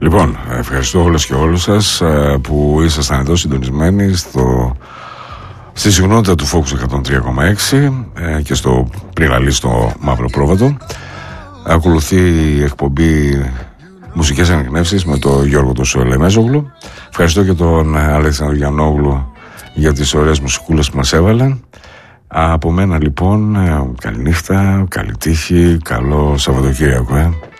Λοιπόν, ευχαριστώ όλες και όλους σας που ήσασταν εδώ συντονισμένοι στη συγνότητα του Focus 103,6 και στο Πριγαλή στο Μαύρο Πρόβατο. Ακολουθεί η εκπομπή Μουσικές Ανεκνεύσεις με τον Γιώργο τον Σολεμέζογλου. Ευχαριστώ και τον Αλέξανδρο Γιαννόγλου για τις ωραίες μουσικούλες που μας έβαλαν. Από μένα λοιπόν, καλή νύχτα, καλή τύχη, καλό Σαββατοκύριακο.